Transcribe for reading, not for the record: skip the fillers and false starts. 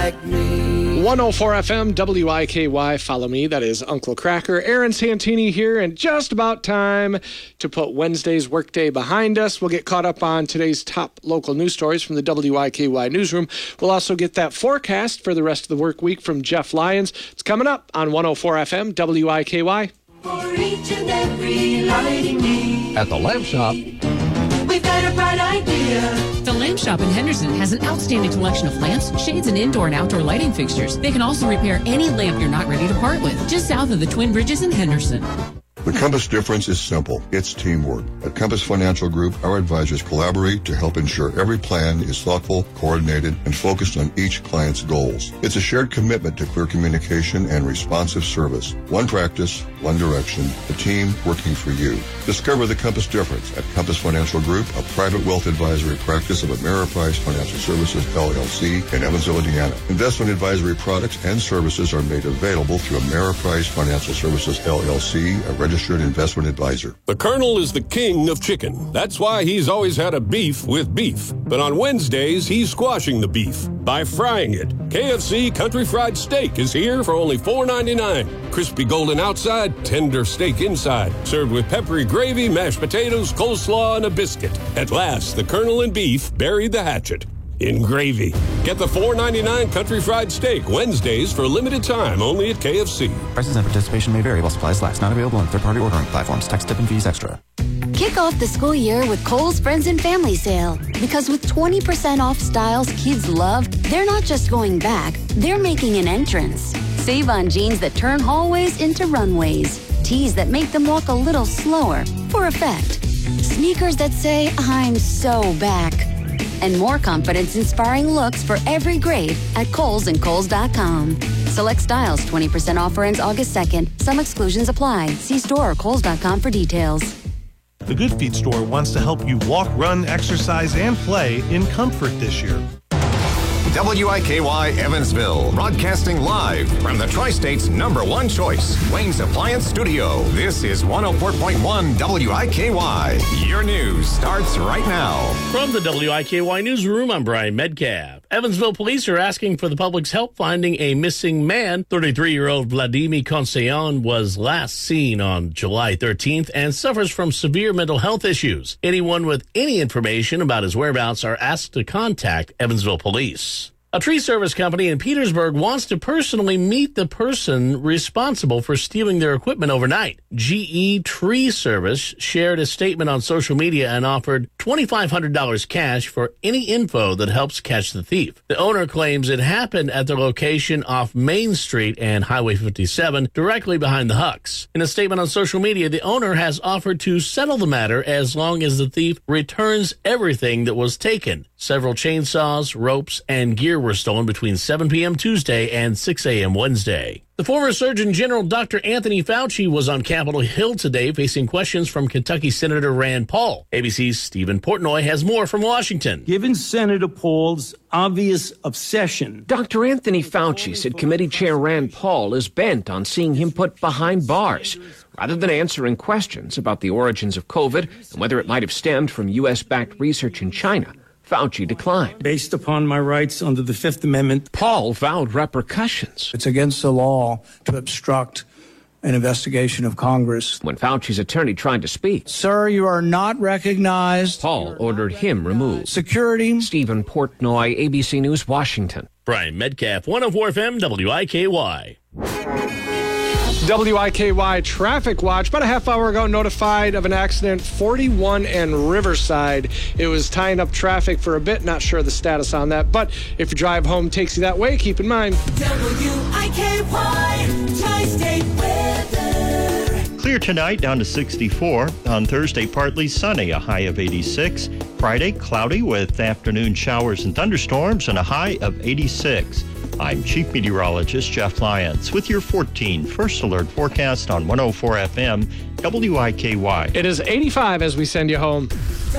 like me. 104 FM, WIKY, follow me. That is Uncle Cracker. Aaron Santini here, and just about time to put Wednesday's workday behind us. We'll get caught up on today's top local news stories from the WIKY newsroom. We'll also get that forecast for the rest of the work week from Jeff Lyons. It's coming up on 104 FM, WIKY. For each and every lighting need. At the Lamp Shop, We've got a bright idea. The Lamp Shop in Henderson has an outstanding collection of lamps, shades, and indoor and outdoor lighting fixtures. They can also repair any lamp you're not ready to part with, just south of the Twin Bridges in Henderson. The Compass difference is simple. It's teamwork. At Compass Financial Group, our advisors collaborate to help ensure every plan is thoughtful, coordinated, and focused on each client's goals. It's a shared commitment to clear communication and responsive service. One practice, one direction, a team working for you. Discover the Compass difference at Compass Financial Group, a private wealth advisory practice of Ameriprise Financial Services, LLC, in Evansville, Indiana. Investment advisory products and services are made available through Ameriprise Financial Services, LLC, a registered investment advisor. The Colonel is the king of chicken. That's why he's always had a beef with beef. But on Wednesdays, he's squashing the beef by frying it. KFC Country Fried Steak is here for only $4.99. Crispy golden outside, tender steak inside. Served with peppery gravy, mashed potatoes, coleslaw, and a biscuit. At last, the Colonel and beef buried the hatchet in gravy. Get the $4.99 Country Fried Steak Wednesdays for a limited time only at KFC. Prices and participation may vary while supplies last. Not available on third-party ordering platforms. Tax, tip, and fees extra. Kick off the school year with Kohl's Friends and Family Sale. Because with 20% off styles kids love, they're not just going back, they're making an entrance. Save on jeans that turn hallways into runways. Tees that make them walk a little slower for effect. Sneakers that say, I'm so back. And more confidence-inspiring looks for every grade at Kohl's and Kohl's.com. Select styles 20% offer ends August 2nd. Some exclusions apply. See store or Kohl's.com for details. The Good Feet store wants to help you walk, run, exercise, and play in comfort this year. WIKY Evansville, broadcasting live from the Tri-State's #1 choice, Wayne's Appliance Studio. This is 104.1 WIKY. Your news starts right now. From the WIKY newsroom, I'm Brian Medcalf. Evansville police are asking for the public's help finding a missing man. 33-year-old Vladimir Conseillon was last seen on July 13th and suffers from severe mental health issues. Anyone with any information about his whereabouts are asked to contact Evansville police. A tree service company in Petersburg wants to personally meet the person responsible for stealing their equipment overnight. GE Tree Service shared a statement on social media and offered $2,500 cash for any info that helps catch the thief. The owner claims it happened at their location off Main Street and Highway 57, directly behind the Hucks. In a statement on social media, the owner has offered to settle the matter as long as the thief returns everything that was taken. Several chainsaws, ropes, and gear were stolen between 7 p.m. Tuesday and 6 a.m. Wednesday. The former Surgeon General Dr. Anthony Fauci was on Capitol Hill today facing questions from Kentucky Senator Rand Paul. ABC's Stephen Portnoy has more from Washington. Given Senator Paul's obvious obsession, Dr. Anthony Fauci said Committee Chair Rand Paul is bent on seeing him put behind bars, rather than answering questions about the origins of COVID and whether it might have stemmed from U.S.-backed research in China. Fauci declined. Based upon my rights under the Fifth Amendment, Paul vowed repercussions. It's against the law to obstruct an investigation of Congress. When Fauci's attorney tried to speak, Sir, you are not recognized. Paul ordered him removed. Security. Stephen Portnoy, ABC News, Washington. Brian Medcalf, 104 FM, WIKY. WIKY Traffic Watch. About a half hour ago, notified of an accident, 41 and Riverside. It was tying up traffic for a bit. Not sure the status on that. But if your drive home takes you that way, keep in mind. WIKY Tri-State weather. Clear tonight, down to 64. On Thursday, partly sunny, a high of 86. Friday, cloudy with afternoon showers and thunderstorms and a high of 86. I'm Chief Meteorologist Jeff Lyons with your 14 First Alert forecast on 104 FM WIKY. It is 85 as we send you home.